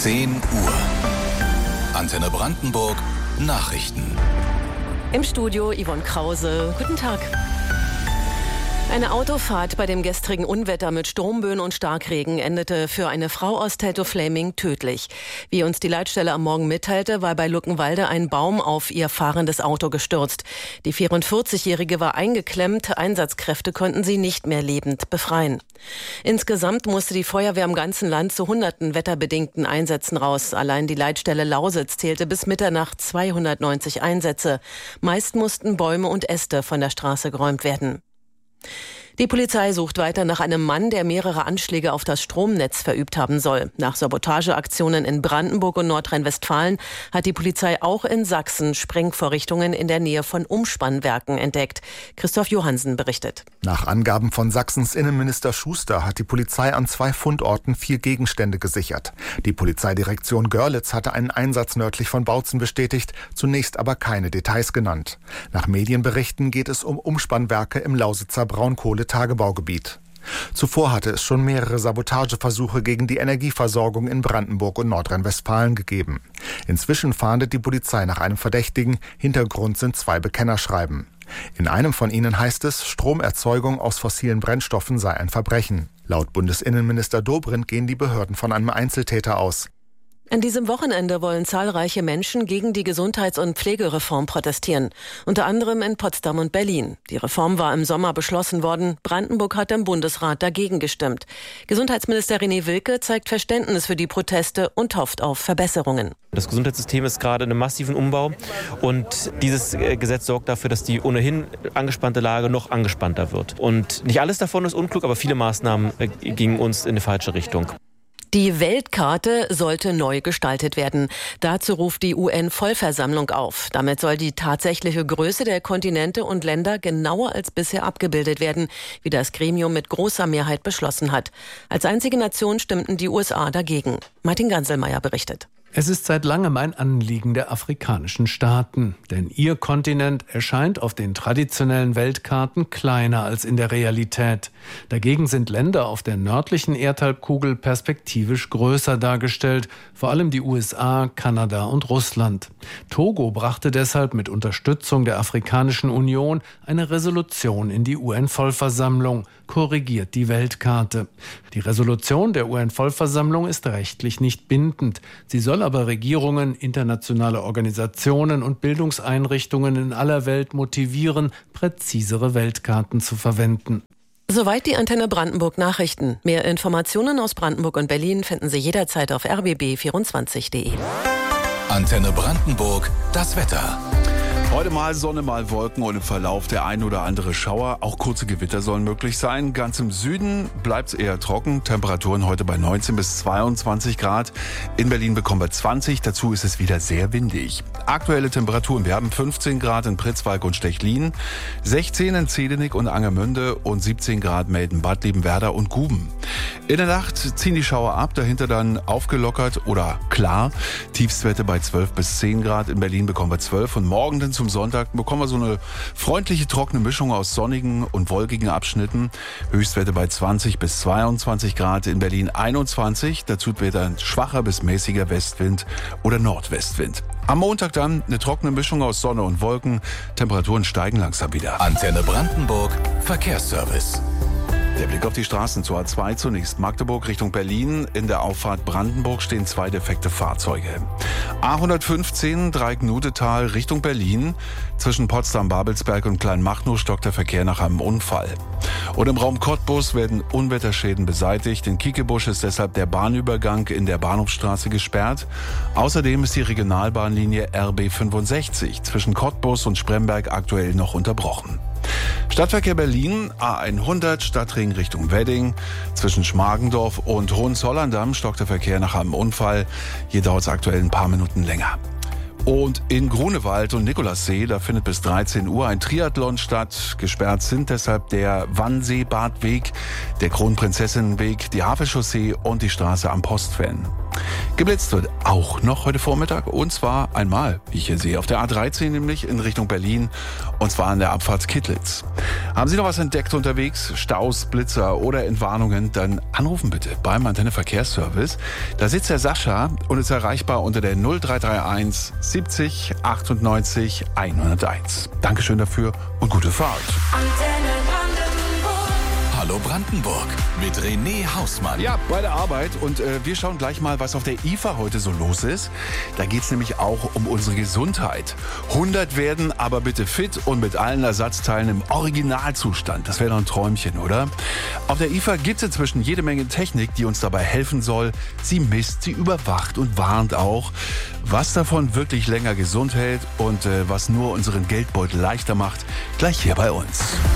10 Uhr. Antenne Brandenburg Nachrichten. Im Studio Yvonne Krause. Guten Tag. Eine Autofahrt bei dem gestrigen Unwetter mit Sturmböen und Starkregen endete für eine Frau aus Teltow-Fläming tödlich. Wie uns die Leitstelle am Morgen mitteilte, war bei Luckenwalde ein Baum auf ihr fahrendes Auto gestürzt. Die 44-Jährige war eingeklemmt, Einsatzkräfte konnten sie nicht mehr lebend befreien. Insgesamt musste die Feuerwehr im ganzen Land zu hunderten wetterbedingten Einsätzen raus. Allein die Leitstelle Lausitz zählte bis Mitternacht 290 Einsätze. Meist mussten Bäume und Äste von der Straße geräumt werden. Die Polizei sucht weiter nach einem Mann, der mehrere Anschläge auf das Stromnetz verübt haben soll. Nach Sabotageaktionen in Brandenburg und Nordrhein-Westfalen hat die Polizei auch in Sachsen Sprengvorrichtungen in der Nähe von Umspannwerken entdeckt. Christoph Johannsen berichtet. Nach Angaben von Sachsens Innenminister Schuster hat die Polizei an 2 Fundorten 4 Gegenstände gesichert. Die Polizeidirektion Görlitz hatte einen Einsatz nördlich von Bautzen bestätigt, zunächst aber keine Details genannt. Nach Medienberichten geht es um Umspannwerke im Lausitzer Braunkohletagebaugebiet. Zuvor hatte es schon mehrere Sabotageversuche gegen die Energieversorgung in Brandenburg und Nordrhein-Westfalen gegeben. Inzwischen fahndet die Polizei nach einem Verdächtigen. Hintergrund sind 2 Bekennerschreiben. In einem von ihnen heißt es, Stromerzeugung aus fossilen Brennstoffen sei ein Verbrechen. Laut Bundesinnenminister Dobrindt gehen die Behörden von einem Einzeltäter aus. An diesem Wochenende wollen zahlreiche Menschen gegen die Gesundheits- und Pflegereform protestieren. Unter anderem in Potsdam und Berlin. Die Reform war im Sommer beschlossen worden. Brandenburg hat im Bundesrat dagegen gestimmt. Gesundheitsminister René Wilke zeigt Verständnis für die Proteste und hofft auf Verbesserungen. Das Gesundheitssystem ist gerade in einem massiven Umbau. Und dieses Gesetz sorgt dafür, dass die ohnehin angespannte Lage noch angespannter wird. Und nicht alles davon ist unklug, aber viele Maßnahmen gingen uns in eine falsche Richtung. Die Weltkarte sollte neu gestaltet werden. Dazu ruft die UN-Vollversammlung auf. Damit soll die tatsächliche Größe der Kontinente und Länder genauer als bisher abgebildet werden, wie das Gremium mit großer Mehrheit beschlossen hat. Als einzige Nation stimmten die USA dagegen. Martin Ganselmeier berichtet. Es ist seit langem ein Anliegen der afrikanischen Staaten, denn ihr Kontinent erscheint auf den traditionellen Weltkarten kleiner als in der Realität. Dagegen sind Länder auf der nördlichen Erdhalbkugel perspektivisch größer dargestellt, vor allem die USA, Kanada und Russland. Togo brachte deshalb mit Unterstützung der Afrikanischen Union eine Resolution in die UN-Vollversammlung, korrigiert die Weltkarte. Die Resolution der UN-Vollversammlung ist rechtlich nicht bindend. Sie soll aber Regierungen, internationale Organisationen und Bildungseinrichtungen in aller Welt motivieren, präzisere Weltkarten zu verwenden. Soweit die Antenne Brandenburg Nachrichten. Mehr Informationen aus Brandenburg und Berlin finden Sie jederzeit auf rbb24.de. Antenne Brandenburg, das Wetter. Heute mal Sonne, mal Wolken und im Verlauf der ein oder andere Schauer. Auch kurze Gewitter sollen möglich sein. Ganz im Süden bleibt es eher trocken. Temperaturen heute bei 19 bis 22 Grad. In Berlin bekommen wir 20. Dazu ist es wieder sehr windig. Aktuelle Temperaturen. Wir haben 15 Grad in Pritzwalk und Stechlin, 16 in Zedenick und Angermünde und 17 Grad melden Bad Liebenwerda und Guben. In der Nacht ziehen die Schauer ab, dahinter dann aufgelockert oder klar. Tiefstwerte bei 12 bis 10 Grad. In Berlin bekommen wir 12 und morgen dann zum Sonntag bekommen wir so eine freundliche, trockene Mischung aus sonnigen und wolkigen Abschnitten. Höchstwerte bei 20 bis 22 Grad, in Berlin 21. Dazu wird ein schwacher bis mäßiger Westwind oder Nordwestwind. Am Montag dann eine trockene Mischung aus Sonne und Wolken. Temperaturen steigen langsam wieder. Antenne Brandenburg Verkehrsservice. Der Blick auf die Straßen zur A2 zunächst. Magdeburg Richtung Berlin. In der Auffahrt Brandenburg stehen 2 defekte Fahrzeuge. A115 Dreieck-Nudetal Richtung Berlin. Zwischen Potsdam-Babelsberg und Kleinmachnow stockt der Verkehr nach einem Unfall. Und im Raum Cottbus werden Unwetterschäden beseitigt. In Kiekebusch ist deshalb der Bahnübergang in der Bahnhofstraße gesperrt. Außerdem ist die Regionalbahnlinie RB 65 zwischen Cottbus und Spremberg aktuell noch unterbrochen. Stadtverkehr Berlin, A100 Stadtring Richtung Wedding. Zwischen Schmargendorf und Hohenzollern-Damm stockt der Verkehr nach einem Unfall. Hier dauert es aktuell ein paar Minuten länger. Und in Grunewald und Nikolassee, da findet bis 13 Uhr ein Triathlon statt. Gesperrt sind deshalb der Wannsee-Badweg, der Kronprinzessinnenweg, die Havelchaussee und die Straße am Postfan. Geblitzt wird auch noch heute Vormittag und zwar einmal, wie ich hier sehe, auf der A13 nämlich in Richtung Berlin und zwar an der Abfahrt Kittlitz. Haben Sie noch was entdeckt unterwegs? Staus, Blitzer oder Entwarnungen? Dann anrufen bitte beim Antenne Verkehrsservice. Da sitzt der Sascha und ist erreichbar unter der 0331 70 98 101. Dankeschön dafür und gute Fahrt. Hallo Brandenburg mit René Hausmann. Ja, bei der Arbeit und wir schauen gleich mal, was auf der IFA heute so los ist. Da geht es nämlich auch um unsere Gesundheit. 100 werden, aber bitte fit und mit allen Ersatzteilen im Originalzustand. Das wäre doch ein Träumchen, oder? Auf der IFA gibt es inzwischen jede Menge Technik, die uns dabei helfen soll. Sie misst, sie überwacht und warnt auch. Was davon wirklich länger gesund hält und was nur unseren Geldbeutel leichter macht, gleich hier bei uns.